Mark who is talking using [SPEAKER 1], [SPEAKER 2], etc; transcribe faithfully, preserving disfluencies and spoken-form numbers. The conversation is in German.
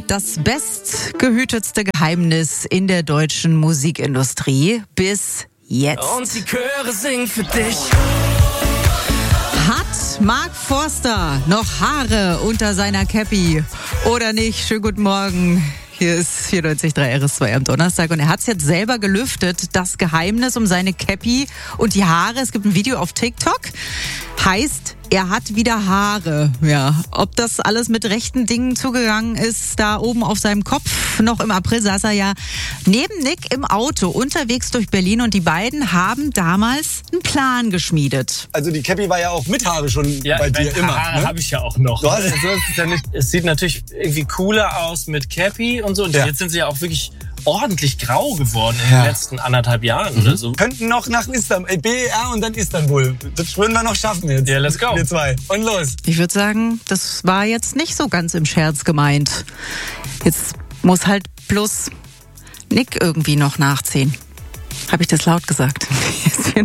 [SPEAKER 1] das bestgehütetste Geheimnis in der deutschen Musikindustrie bis jetzt.
[SPEAKER 2] Und die Chöre singen für dich.
[SPEAKER 1] Hat Mark Forster noch Haare unter seiner Cappy oder nicht? Schönen guten Morgen. Hier ist vierundneunzig Komma drei R S zwei am Donnerstag und er hat es jetzt selber gelüftet, das Geheimnis um seine Cappy und die Haare. Es gibt ein Video auf TikTok, heißt, er hat wieder Haare. Ja, ob das alles mit rechten Dingen zugegangen ist, da oben auf seinem Kopf. Noch im April saß er ja neben Nick im Auto unterwegs durch Berlin und die beiden haben damals einen Plan geschmiedet.
[SPEAKER 3] Also die Cappy war ja auch mit Haare schon
[SPEAKER 4] ja,
[SPEAKER 3] bei dir immer.
[SPEAKER 4] Haare
[SPEAKER 3] Ne?
[SPEAKER 4] habe ich ja auch noch.
[SPEAKER 3] Du hast
[SPEAKER 4] also, es, ist ja nicht, es sieht natürlich irgendwie cooler aus mit Cappy und so. Und
[SPEAKER 3] ja.
[SPEAKER 4] jetzt sind sie ja auch wirklich ordentlich grau geworden in
[SPEAKER 3] ja.
[SPEAKER 4] den letzten anderthalb Jahren mhm. oder so.
[SPEAKER 3] Könnten noch nach Istanbul, B E R und dann Istanbul. Das würden wir noch schaffen jetzt.
[SPEAKER 4] Ja, let's go.
[SPEAKER 3] Wir zwei. Und los.
[SPEAKER 1] Ich würde sagen, das war jetzt nicht so ganz im Scherz gemeint. Jetzt muss halt plus Nick irgendwie noch nachziehen. Habe ich das laut gesagt?